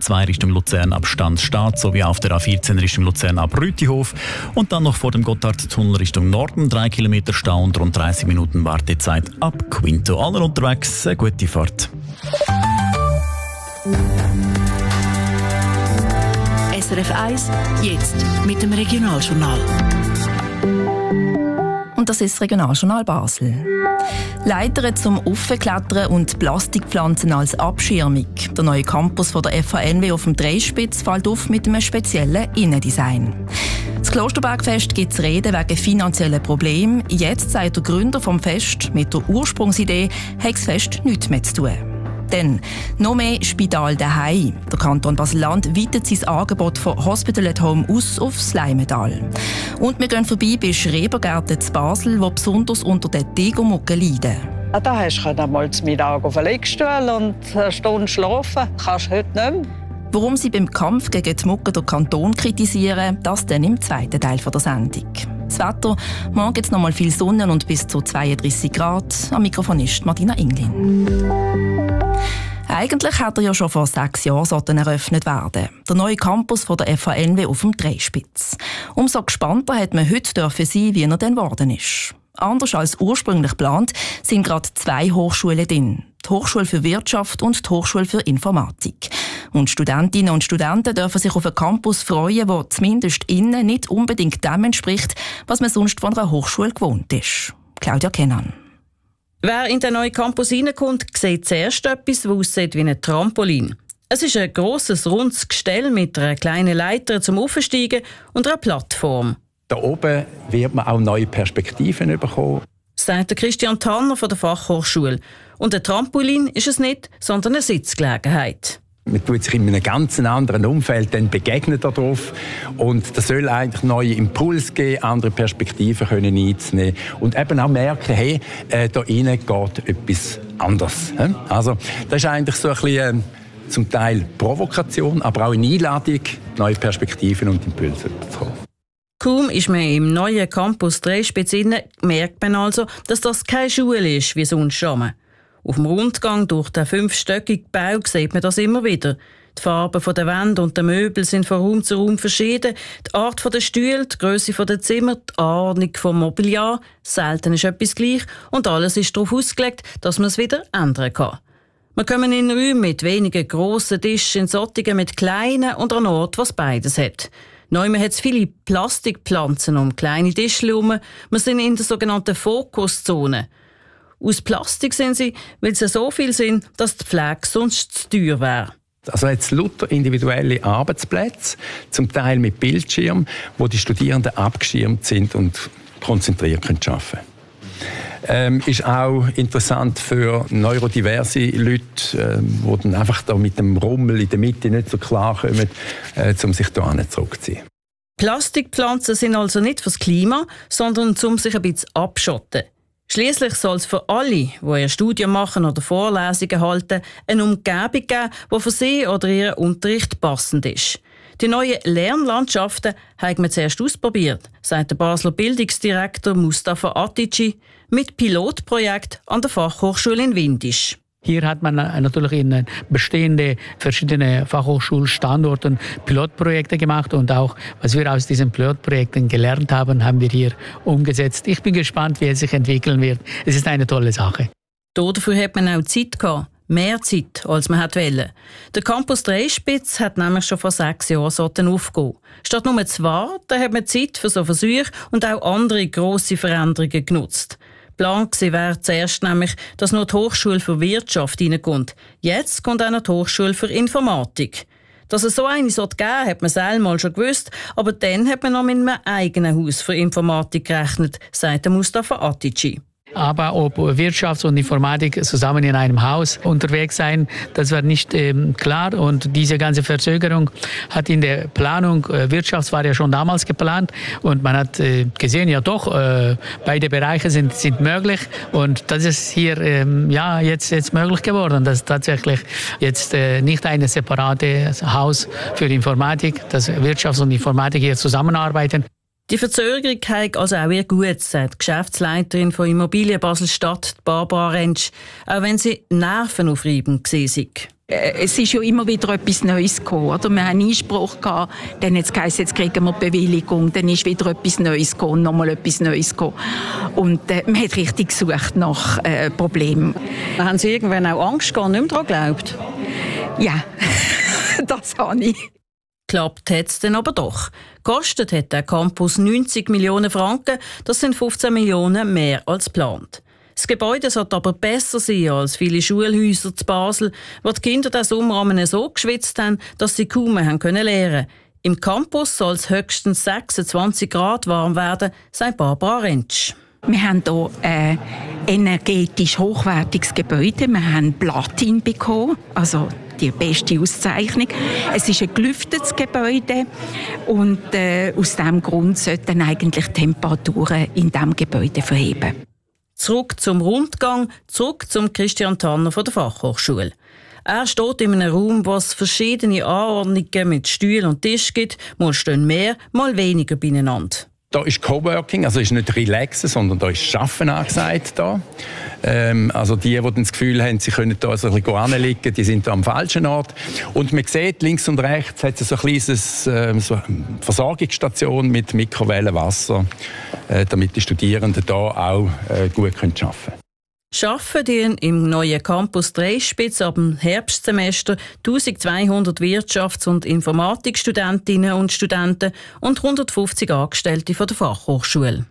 A2 Richtung Luzern ab Stanz-Stadt sowie auf der A14 Richtung Luzern ab Rütihof und dann noch vor dem Gotthardtunnel Richtung Norden 3 Kilometer Stau und rund 30 Minuten Wartezeit ab Quinto. Alle unterwegs, eine gute Fahrt. SRF 1, jetzt mit dem Regionaljournal. Und das ist das Regionaljournal Basel. Leitern zum Aufklettern und Plastikpflanzen als Abschirmung. Der neue Campus von der FHNW auf dem Dreispitz fällt auf mit einem speziellen Innendesign. Das Klosterbergfest gibt es Reden wegen finanziellen Problemen. Jetzt sagt der Gründer vom Fest, mit der Ursprungsidee hat das Fest nichts mehr zu tun. Dann noch mehr Spital daheim. Der Kanton Basel-Land weitet sein Angebot von Hospital at Home aus aufs Leimental. Und wir gehen vorbei bei Schrebergärten zu Basel, die besonders unter den Tegomucken leiden. Da hast du einmal zum Mittag auf den Liegestuhl und eine Stunde schlafen. Kannst du heute nicht mehr. Warum sie beim Kampf gegen die Mucke den Kanton kritisieren, das dann im zweiten Teil der Sendung. Das Wetter, morgen jetzt noch mal viel Sonne und bis zu 32 Grad. Am Mikrofon ist Martina Inglin. Eigentlich hat er ja schon vor 6 Jahren eröffnet werden. Der neue Campus von der FHNW auf dem Dreispitz. Umso gespannter hat man heute sein, wie er denn geworden ist. Anders als ursprünglich geplant sind gerade 2 Hochschulen drin. Die Hochschule für Wirtschaft und die Hochschule für Informatik. Und Studentinnen und Studenten dürfen sich auf einen Campus freuen, der zumindest innen nicht unbedingt dem entspricht, was man sonst von einer Hochschule gewohnt ist. Claudia Kennan. Wer in den neuen Campus hineinkommt, sieht zuerst etwas, das aussieht wie ein Trampolin. Es ist ein grosses, rundes Gestell mit einer kleinen Leiter zum Aufsteigen und einer Plattform. Da oben wird man auch neue Perspektiven bekommen, sagt der Christian Tanner von der Fachhochschule. Und ein Trampolin ist es nicht, sondern eine Sitzgelegenheit. Man tut sich in einem ganz anderen Umfeld dann begegnen darauf. Und das soll eigentlich neue Impulse geben, andere Perspektiven können einzunehmen und eben auch merken, hey, da innen geht etwas anders. Also das ist eigentlich so ein bisschen zum Teil Provokation, aber auch eine Einladung, neue Perspektiven und Impulse zu bekommen. Kaum ist man im neuen Campus Dreispitz inne, merkt man also, dass das keine Schule ist wie sonst schon. Auf dem Rundgang durch den 5-stöckigen Bau sieht man das immer wieder. Die Farben der Wände und der Möbel sind von Raum zu Raum verschieden. Die Art der Stühle, die Grösse der Zimmer, die Ordnung des Mobiliar. Selten ist etwas gleich und alles ist darauf ausgelegt, dass man es wieder ändern kann. Wir kommen in Räume mit wenigen grossen Tischen, in solchen mit kleinen und an Ort, was beides hat. Neumann hat es viele Plastikpflanzen um kleine Tische herum. Wir sind in der sogenannten Fokuszone. Aus Plastik sind sie, weil sie so viel sind, dass die Pflege sonst zu teuer wäre. Also jetzt lauter individuelle Arbeitsplätze, zum Teil mit Bildschirm, wo die Studierenden abgeschirmt sind und konzentriert arbeiten können. Ist auch interessant für neurodiverse Leute, die dann einfach da mit dem Rummel in der Mitte nicht so klar kommen, um sich da zurückzuziehen. Plastikpflanzen sind also nicht fürs Klima, sondern um sich ein bisschen abschotten. Schliesslich soll es für alle, die ihr Studium machen oder Vorlesungen halten, eine Umgebung geben, die für sie oder ihren Unterricht passend ist. Die neuen Lernlandschaften haben wir zuerst ausprobiert, sagt der Basler Bildungsdirektor Mustafa Atici mit Pilotprojekt an der Fachhochschule in Windisch. Hier hat man natürlich in bestehende verschiedene Fachhochschulstandorten Pilotprojekte gemacht und auch, was wir aus diesen Pilotprojekten gelernt haben, haben wir hier umgesetzt. Ich bin gespannt, wie es sich entwickeln wird. Es ist eine tolle Sache. Dafür hat man auch Zeit gehabt. Mehr Zeit, als man wollte. Der Campus Dreispitz hat nämlich schon vor 6 Jahren aufgegeben. Statt nur zu warten, hat man Zeit für so Versuche und auch andere grosse Veränderungen genutzt. Plan wäre zuerst nämlich, dass nur die Hochschule für Wirtschaft reinkommt. Jetzt kommt auch noch die Hochschule für Informatik. Dass es so eine geben sollte, hat man selber mal schon gewusst, aber dann hat man noch mit einem eigenen Haus für Informatik gerechnet, sagt Mustafa Atici. Aber ob Wirtschaft und Informatik zusammen in einem Haus unterwegs sein, das war nicht klar. Und diese ganze Verzögerung hat in der Planung, Wirtschaft war ja schon damals geplant und man hat gesehen, ja doch, beide Bereiche sind möglich. Und das ist hier jetzt möglich geworden, dass tatsächlich jetzt nicht ein separates Haus für Informatik, dass Wirtschaft und Informatik hier zusammenarbeiten. Die Verzögerung hat also auch ihr gut, sagt die Geschäftsleiterin von Immobilien Basel-Stadt, Barbara Rentsch, auch wenn sie nervenaufreibend war. Es ist ja immer wieder etwas Neues gekommen. Oder? Wir haben Einspruch gehabt, dann hat es geheißen, jetzt kriegen wir Bewilligung, dann ist wieder etwas Neues gekommen, nochmal etwas Neues gekommen. Und man hat richtig gesucht nach Problemen. Haben Sie irgendwann auch Angst gehabt und nicht mehr daran geglaubt? Ja, das habe ich. Klappt hat es dann aber doch. Gekostet hat der Campus 90 Millionen Franken, das sind 15 Millionen mehr als geplant. Das Gebäude sollte aber besser sein als viele Schulhäuser zu Basel, wo die Kinder den Sommer so geschwitzt haben, dass sie kaum mehr lernen können. Im Campus soll es höchstens 26 Grad warm werden, sagt Barbara Rentsch. Wir haben hier ein energetisch hochwertiges Gebäude. Wir haben Platin bekommen, also die beste Auszeichnung. Es ist ein gelüftetes Gebäude und aus diesem Grund sollten eigentlich Temperaturen in diesem Gebäude verheben. Zurück zum Rundgang, zurück zum Christian Tanner von der Fachhochschule. Er steht in einem Raum, wo es verschiedene Anordnungen mit Stühlen und Tisch gibt. Mal stehen mehr, mal weniger beieinander. Da ist Coworking, also ist nicht Relaxen, sondern da ist Schaffen angesagt. Also die das Gefühl haben, sie können da so ein bisschen anliegen, die sind da am falschen Ort. Und man sieht, links und rechts hat es so eine kleine Versorgungsstation mit Mikrowellenwasser, damit die Studierenden da auch gut arbeiten können. Arbeiten die im neuen Campus Dreispitz ab dem Herbstsemester 1200 Wirtschafts- und Informatikstudentinnen und Studenten und 150 Angestellte von der Fachhochschule.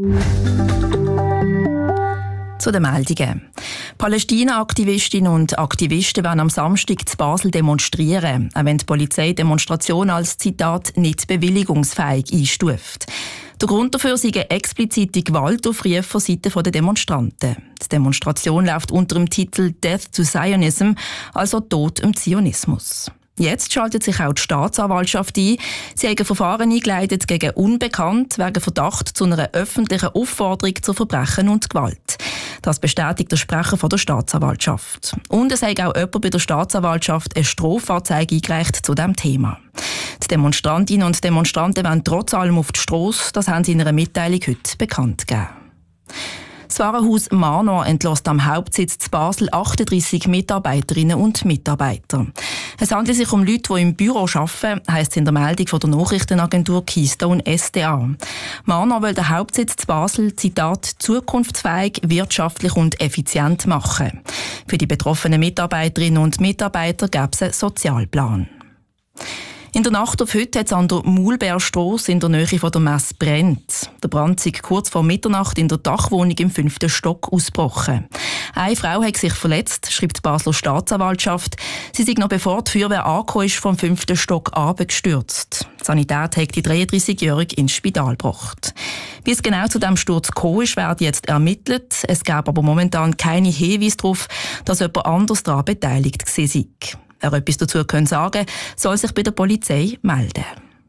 Zu den Meldungen. Palästina-Aktivistinnen und Aktivisten werden am Samstag zu Basel demonstrieren, auch wenn die Polizei Demonstration als Zitat nicht bewilligungsfähig einstuft. Der Grund dafür sei eine explizite Gewaltaufrufe von Seiten der Demonstranten. Die Demonstration läuft unter dem Titel «Death to Zionism», also «Tod im Zionismus». Jetzt schaltet sich auch die Staatsanwaltschaft ein. Sie haben ein Verfahren eingeleitet gegen Unbekannt wegen Verdacht zu einer öffentlichen Aufforderung zu Verbrechen und Gewalt. Das bestätigt der Sprecher von der Staatsanwaltschaft. Und es hat auch jemand bei der Staatsanwaltschaft eine Strafanzeige eingereicht zu diesem Thema. Die Demonstrantinnen und Demonstranten wollen trotz allem auf die Strasse. Das haben sie in einer Mitteilung heute bekannt gegeben. Das Warenhaus Manor entlässt am Hauptsitz zu Basel 38 Mitarbeiterinnen und Mitarbeiter. Es handelt sich um Leute, die im Büro arbeiten, heisst es in der Meldung von der Nachrichtenagentur Keystone SDA. Manor will den Hauptsitz zu Basel, Zitat, zukunftsfähig, wirtschaftlich und effizient machen. Für die betroffenen Mitarbeiterinnen und Mitarbeiter gäbe es einen Sozialplan. In der Nacht auf heute hat es an der Maulbeerstrasse in der Nähe von der Messe brennt. Der Brand ist kurz vor Mitternacht in der Dachwohnung im 5. Stock ausgebrochen. Eine Frau hat sich verletzt, schreibt die Basler Staatsanwaltschaft. Sie sei noch bevor die Feuerwehr angekommen ist, vom 5. Stock runtergestürzt. Die Sanität hat die 33-Jährige ins Spital gebracht. Wie es genau zu diesem Sturz gekommen ist, wird jetzt ermittelt. Es gab aber momentan keine Hinweise darauf, dass jemand anders daran beteiligt gewesen sei. Wer etwas dazu sagen kann, soll sich bei der Polizei melden.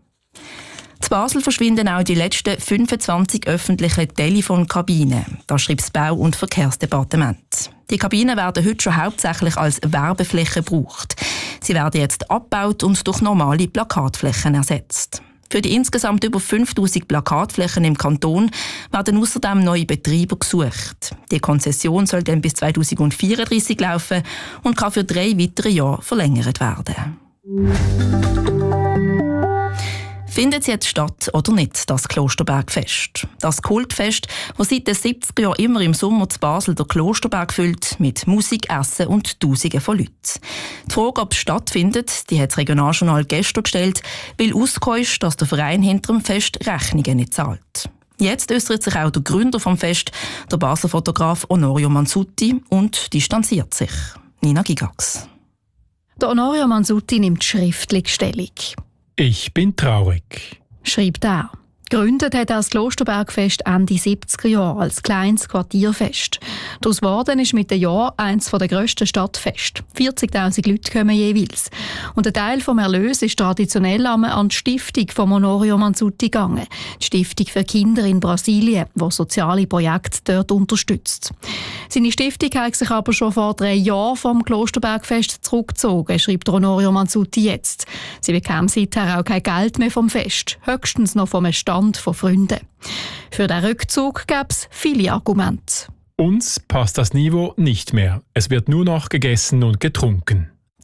In Basel verschwinden auch die letzten 25 öffentlichen Telefonkabinen. Das schreibt das Bau- und Verkehrsdepartement. Die Kabinen werden heute schon hauptsächlich als Werbeflächen gebraucht. Sie werden jetzt abgebaut und durch normale Plakatflächen ersetzt. Für die insgesamt über 5000 Plakatflächen im Kanton werden außerdem neue Betreiber gesucht. Die Konzession soll dann bis 2034 laufen und kann für 3 weitere Jahre verlängert werden. Findet es jetzt statt oder nicht, das Klosterbergfest? Das Kultfest, das seit den 70er Jahren immer im Sommer zu Basel der Klosterberg füllt, mit Musik, Essen und Tausenden von Leuten. Die Frage, ob es stattfindet, die hat das Regionaljournal gestern gestellt, weil ausgekommen ist, dass der Verein hinter dem Fest Rechnungen nicht zahlt. Jetzt äußert sich auch der Gründer vom Fest, der Basler Fotograf Onorio Mansutti, und distanziert sich. Nina Gigax. Der Onorio Mansutti nimmt schriftlich Stellung. Ich bin traurig, schreibt er. Gegründet hat er das Klosterbergfest Ende 70er Jahre als kleines Quartierfest. Daraus geworden ist mit den Jahren eines der grössten Stadtfeste. 40'000 Leute kommen jeweils. Und ein Teil des Erlös ist traditionell an die Stiftung von Onorio Mansutti gegangen. Die Stiftung für Kinder in Brasilien, die soziale Projekte dort unterstützt. Seine Stiftung hat sich aber schon vor 3 Jahren vom Klosterbergfest zurückgezogen, schreibt Onorio Mansutti jetzt. Sie bekam seither auch kein Geld mehr vom Fest, höchstens noch vom Stand von Freunden. Für den Rückzug gäbe es viele Argumente. Uns passt das Niveau nicht mehr. Es wird nur noch gegessen und getrunken.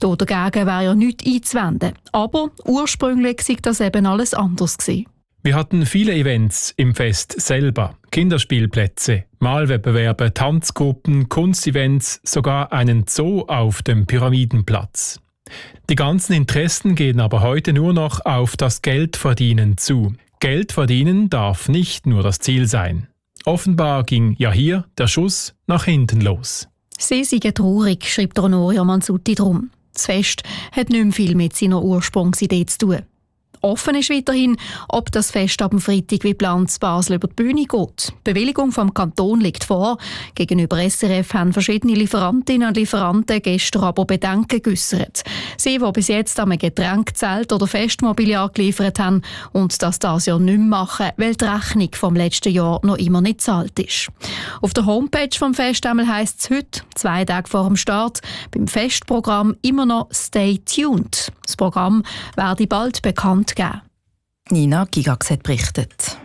Dagegen wäre ja nichts einzuwenden. Aber ursprünglich war das eben alles anders gewesen. Wir hatten viele Events im Fest selber. Kinderspielplätze, Malwettbewerbe, Tanzgruppen, Kunstevents, sogar einen Zoo auf dem Pyramidenplatz. Die ganzen Interessen gehen aber heute nur noch auf das Geldverdienen zu. Geld verdienen darf nicht nur das Ziel sein. Offenbar ging ja hier der Schuss nach hinten los. Sie seien traurig, schreibt Honorio Mansutti drum. Das Fest hat nicht mehr viel mit seiner Ursprungsidee zu tun. Offen ist weiterhin, ob das Fest ab dem Freitag wie geplant zu Basel über die Bühne geht. Die Bewilligung vom Kanton liegt vor. Gegenüber SRF haben verschiedene Lieferantinnen und Lieferanten gestern aber Bedenken geäussert. Sie, die bis jetzt am Getränkzelt oder Festmobiliar geliefert haben und das Jahr nicht mehr machen, weil die Rechnung vom letzten Jahr noch immer nicht gezahlt ist. Auf der Homepage vom Fest heisst es heute, 2 Tage vor dem Start, beim Festprogramm immer noch «Stay tuned». Das Programm werde bald bekannt geben. Nina Gigax hat berichtet.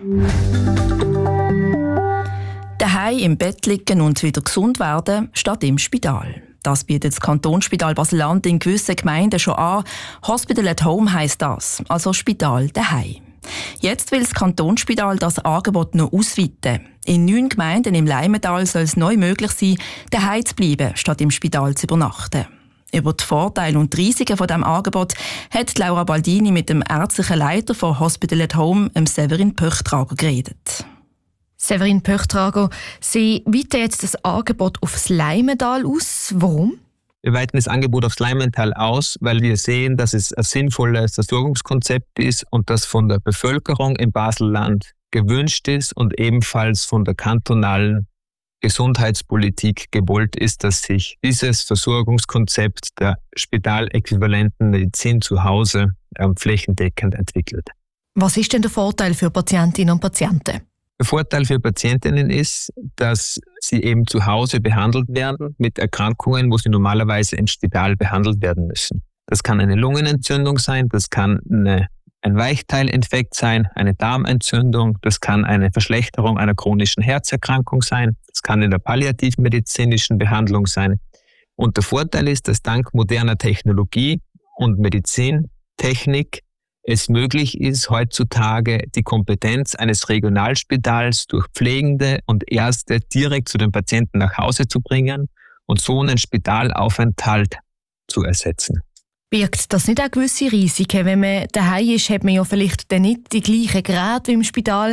Daheim im Bett liegen und wieder gesund werden, statt im Spital. Das bietet das Kantonsspital Basel-Land in gewissen Gemeinden schon an. Hospital at Home heisst das, also Spital daheim. Jetzt will das Kantonsspital das Angebot noch ausweiten. In 9 Gemeinden im Leimental soll es neu möglich sein, daheim zu bleiben, statt im Spital zu übernachten. Über die Vorteile und die Risiken von diesem Angebot hat Laura Baldini mit dem ärztlichen Leiter von Hospital at Home, Severin Pöchtrager, geredet. Severin Pöchtrager, Sie weiten jetzt das Angebot aufs Leimental aus. Warum? Wir weiten das Angebot aufs Leimental aus, weil wir sehen, dass es ein sinnvolles Versorgungskonzept ist und das von der Bevölkerung im Basel-Land gewünscht ist und ebenfalls von der kantonalen Gesundheitspolitik gewollt ist, dass sich dieses Versorgungskonzept der spitaläquivalenten Medizin zu Hause flächendeckend entwickelt. Was ist denn der Vorteil für Patientinnen und Patienten? Der Vorteil für Patientinnen ist, dass sie eben zu Hause behandelt werden mit Erkrankungen, wo sie normalerweise im Spital behandelt werden müssen. Das kann eine Lungenentzündung sein, das kann ein Weichteilinfekt sein, eine Darmentzündung, das kann eine Verschlechterung einer chronischen Herzerkrankung sein, das kann in der palliativmedizinischen Behandlung sein. Und der Vorteil ist, dass dank moderner Technologie und Medizintechnik es möglich ist, heutzutage die Kompetenz eines Regionalspitals durch Pflegende und Ärzte direkt zu den Patienten nach Hause zu bringen und so einen Spitalaufenthalt zu ersetzen. Birgt das nicht auch gewisse Risiken? Wenn man daheim ist, hat man ja vielleicht dann nicht die gleichen Geräte wie im Spital.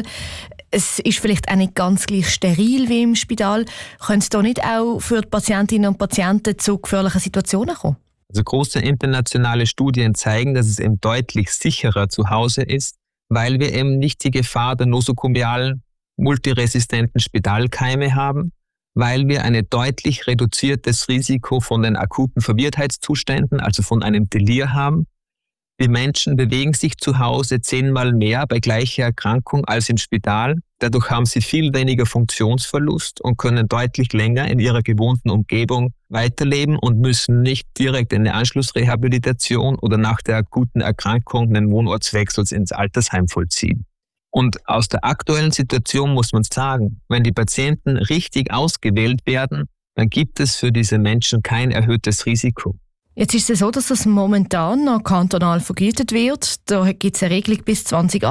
Es ist vielleicht auch nicht ganz gleich steril wie im Spital. Könnte es da nicht auch für die Patientinnen und Patienten zu gefährlichen Situationen kommen? Also große internationale Studien zeigen, dass es eben deutlich sicherer zu Hause ist, weil wir eben nicht die Gefahr der nosokomialen, multiresistenten Spitalkeime haben, weil wir ein deutlich reduziertes Risiko von den akuten Verwirrtheitszuständen, also von einem Delir haben. Die Menschen bewegen sich zu Hause 10-mal mehr bei gleicher Erkrankung als im Spital. Dadurch haben sie viel weniger Funktionsverlust und können deutlich länger in ihrer gewohnten Umgebung weiterleben und müssen nicht direkt eine Anschlussrehabilitation oder nach der akuten Erkrankung einen Wohnortswechsel ins Altersheim vollziehen. Und aus der aktuellen Situation muss man sagen, wenn die Patienten richtig ausgewählt werden, dann gibt es für diese Menschen kein erhöhtes Risiko. Jetzt ist es so, dass das momentan noch kantonal vergütet wird. Da gibt es eine Regelung bis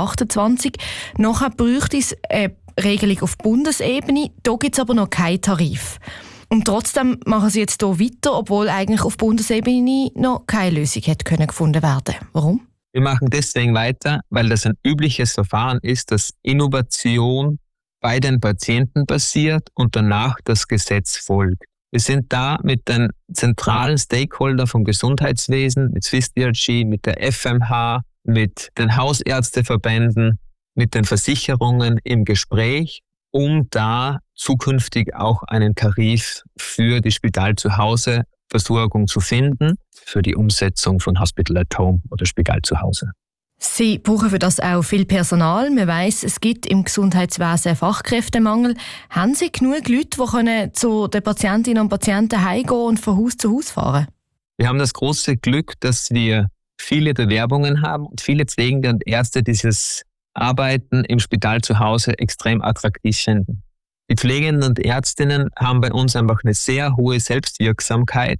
2028. Nachher bräuchte es eine Regelung auf Bundesebene. Da gibt es aber noch keinen Tarif. Und trotzdem machen sie jetzt hier weiter, obwohl eigentlich auf Bundesebene noch keine Lösung hätte gefunden werden. Warum? Wir machen deswegen weiter, weil das ein übliches Verfahren ist, dass Innovation bei den Patienten passiert und danach das Gesetz folgt. Wir sind da mit den zentralen Stakeholdern vom Gesundheitswesen, mit SwissDRG, mit der FMH, mit den Hausärzteverbänden, mit den Versicherungen im Gespräch, um da zukünftig auch einen Tarif für die Spital-zu-Hause-Versorgung zu finden, für die Umsetzung von Hospital at Home oder Spital zu Hause. Sie brauchen für das auch viel Personal. Man weiss, es gibt im Gesundheitswesen Fachkräftemangel. Haben Sie genug Leute, die zu den Patientinnen und Patienten heimgehen und von Haus zu Haus fahren? Wir haben das große Glück, dass wir viele Bewerbungen haben und viele Pflegende und Ärzte dieses Arbeiten im Spital zu Hause extrem attraktiv finden. Die Pflegenden und Ärztinnen haben bei uns einfach eine sehr hohe Selbstwirksamkeit,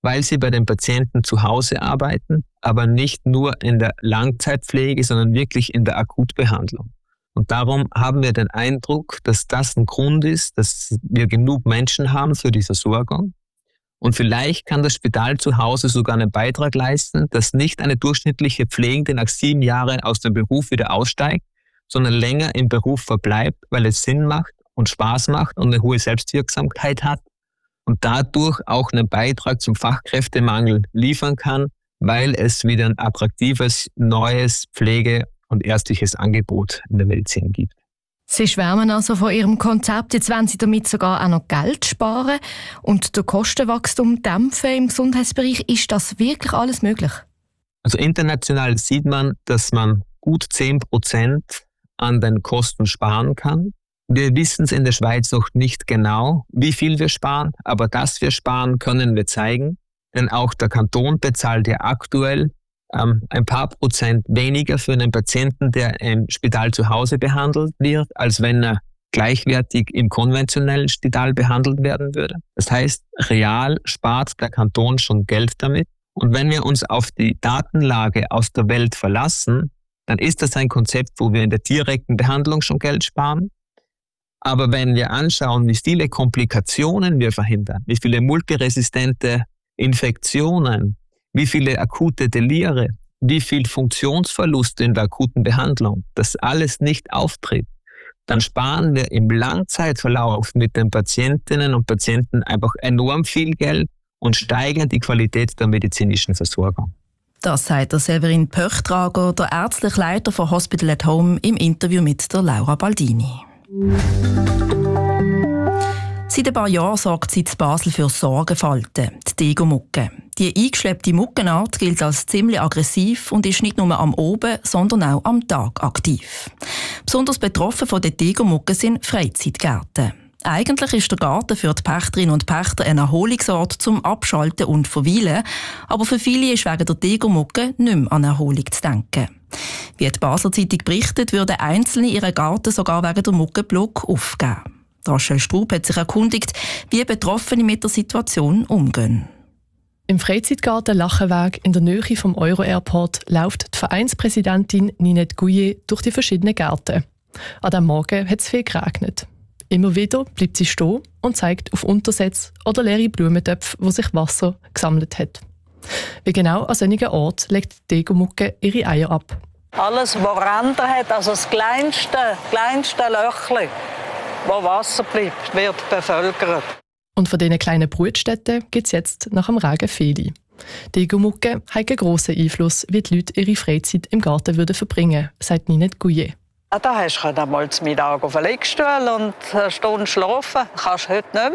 weil sie bei den Patienten zu Hause arbeiten, aber nicht nur in der Langzeitpflege, sondern wirklich in der Akutbehandlung. Und darum haben wir den Eindruck, dass das ein Grund ist, dass wir genug Menschen haben für die Versorgung. Und vielleicht kann das Spital zu Hause sogar einen Beitrag leisten, dass nicht eine durchschnittliche Pflegende nach 7 Jahren aus dem Beruf wieder aussteigt, sondern länger im Beruf verbleibt, weil es Sinn macht und Spaß macht und eine hohe Selbstwirksamkeit hat und dadurch auch einen Beitrag zum Fachkräftemangel liefern kann, weil es wieder ein attraktives, neues Pflege- und ärztliches Angebot in der Medizin gibt. Sie schwärmen also von Ihrem Konzept. Jetzt wollen Sie damit sogar auch noch Geld sparen und den Kostenwachstum dämpfen im Gesundheitsbereich. Ist das wirklich alles möglich? Also international sieht man, dass man gut 10% an den Kosten sparen kann. Wir wissen es in der Schweiz noch nicht genau, wie viel wir sparen, aber dass wir sparen, können wir zeigen. Denn auch der Kanton bezahlt ja aktuell ein paar Prozent weniger für einen Patienten, der im Spital zu Hause behandelt wird, als wenn er gleichwertig im konventionellen Spital behandelt werden würde. Das heißt, real spart der Kanton schon Geld damit. Und wenn wir uns auf die Datenlage aus der Welt verlassen, dann ist das ein Konzept, wo wir in der direkten Behandlung schon Geld sparen. Aber wenn wir anschauen, wie viele Komplikationen wir verhindern, wie viele multiresistente Infektionen, wie viele akute Delire, wie viel Funktionsverlust in der akuten Behandlung, das alles nicht auftritt, dann sparen wir im Langzeitverlauf mit den Patientinnen und Patienten einfach enorm viel Geld und steigern die Qualität der medizinischen Versorgung. Das sagt der Severin Pöchtrager, der ärztliche Leiter von Hospital at Home, im Interview mit der Laura Baldini. Seit ein paar Jahren sorgt sie in Basel für Sorgenfalten, die Degomucke. Die eingeschleppte Muckenart gilt als ziemlich aggressiv und ist nicht nur am Oben, sondern auch am Tag aktiv. Besonders betroffen von der Degomucke sind Freizeitgärten. Eigentlich ist der Garten für die Pächterinnen und Pächter ein Erholungsort zum Abschalten und Verweilen, aber für viele ist wegen der Degomucke nicht mehr an Erholung zu denken. Wie die Basler Zeitung berichtet, würden Einzelne ihren Garten sogar wegen der Muckenblock aufgeben. Rachel Straub hat sich erkundigt, wie Betroffene mit der Situation umgehen. Im Freizeitgarten Lachenweg in der Nähe vom Euro-Airport läuft die Vereinspräsidentin Ninette Gouillet durch die verschiedenen Gärten. An diesem Morgen hat es viel geregnet. Immer wieder bleibt sie stehen und zeigt auf Untersätze oder leere Blumentöpfe, wo sich Wasser gesammelt hat. Wie genau an solchen Ort legt die Degomucke ihre Eier ab. Alles, was Ränder hat, also das kleinste Löchchen, wo Wasser bleibt, wird bevölkert. Und von diesen kleinen Brutstätten gibt es jetzt nach dem Regen viele. Die Degomucke hat einen grossen Einfluss, wie die Leute ihre Freizeit im Garten verbringen würden, sagt Ninette Gouillet. Da hast du einmal zum Mittag auf den Liegestuhl und eine Stunde schlafen. Kannst du heute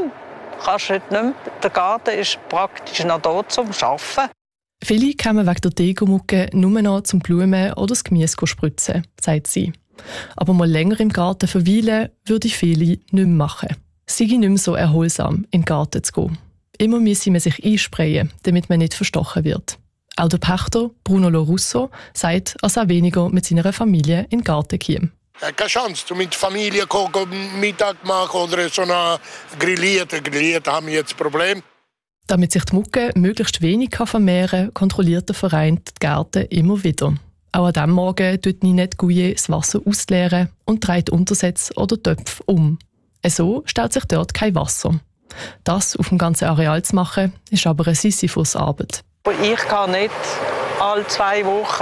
nicht mehr. Der Garten ist praktisch noch da zum Arbeiten. Viele kommen wegen der Degomucke nur noch zum Blumen oder das Gemüse spritzen, sagt sie. Aber mal länger im Garten verweilen würde viele nicht mehr machen. Es sei nicht mehr so erholsam, in den Garten zu gehen. Immer müsse man sich einsprayen, damit man nicht verstochen wird. Auch der Pächter Bruno Lorusso sagt, dass er weniger mit seiner Familie in den Garten käme. Keine Chance, mit der Familie kochen, Mittag machen oder so eine Grillierte haben wir jetzt ein Problem. Damit sich die Mucke möglichst wenig vermehren kann, kontrolliert der Verein die Gärten immer wieder. Auch an diesem Morgen tut Ninette Gouillet das Wasser ausleeren und dreht Untersätze oder Töpfe um. So staut sich dort kein Wasser. Das auf dem ganzen Areal zu machen, ist aber eine Sisyphus-Arbeit. Ich kann nicht alle 2 Wochen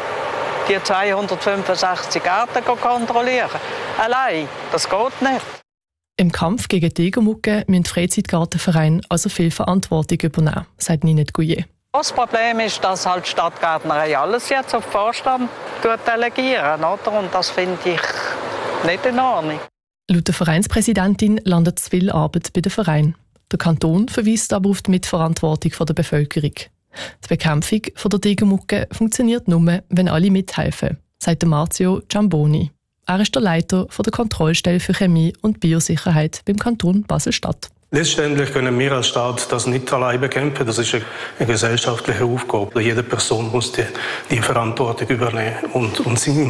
die 265 Gärten kontrollieren. Allein, das geht nicht. Im Kampf gegen die Degomucke müssen die Freizeitgartenvereine also viel Verantwortung übernehmen, sagt Ninette Gouillet. Das Problem ist, dass halt die Stadtgärtnerei alles jetzt auf den Vorstand delegieren, oder? Und das finde ich nicht in Ordnung. Laut der Vereinspräsidentin landet zu viel Arbeit bei den Vereinen. Der Kanton verweist aber auf die Mitverantwortung der Bevölkerung. Die Bekämpfung der Degomucke funktioniert nur, wenn alle mithelfen, sagt Marzio Giamboni. Er ist der Leiter der Kontrollstelle für Chemie und Biosicherheit beim Kanton Basel-Stadt. Letztendlich können wir als Staat das nicht allein bekämpfen. Das ist eine gesellschaftliche Aufgabe. Jede Person muss die Verantwortung übernehmen und in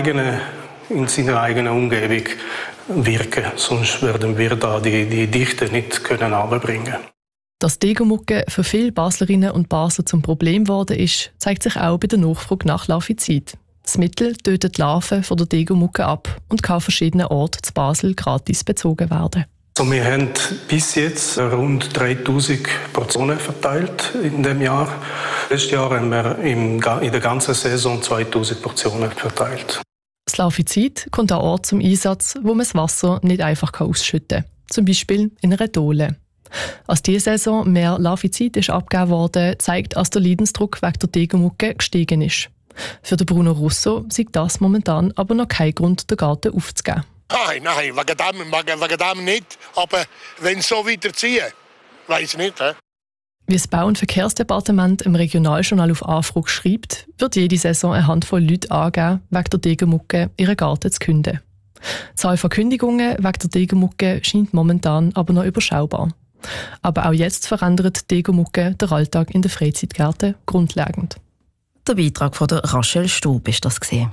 seiner eigenen Umgebung wirken. Sonst werden wir da die Dichte nicht können runterbringen. Dass Degomucke für viele Baslerinnen und Basler zum Problem geworden ist, zeigt sich auch bei der Nachfrage nach Larvizid. Das Mittel tötet die Larven von der Degomucke ab und kann an verschiedenen Orten zu Basel gratis bezogen werden. Also wir haben bis jetzt rund 3000 Portionen verteilt in dem Jahr. Letztes Jahr haben wir in der ganzen Saison 2000 Portionen verteilt. Das Larvizid kommt an Orten zum Einsatz, wo man das Wasser nicht einfach ausschütten kann. Zum Beispiel in einer Dole. Als diese Saison mehr Larvizid ist abgegeben worden, zeigt, dass der Leidensdruck wegen der Degomucke gestiegen ist. Für den Bruno Russo sieht das momentan aber noch kein Grund, den Garten aufzugeben. Nein, wegen dem nicht. Aber wenn es so weiterzieht, weiss ich nicht. Wie das Bau- und Verkehrsdepartement im Regionaljournal auf Anfrage schreibt, wird jede Saison eine Handvoll Leute angeben, wegen der Degomucke ihren Garten zu künden. Die Zahl von Kündigungen wegen der Degomucke scheint momentan aber noch überschaubar. Aber auch jetzt verändert die Degomucke den Alltag in den Freizeitgärten grundlegend. Der Beitrag von der Rachel Stub ist das gesehen.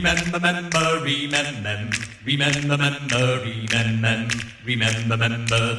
Remember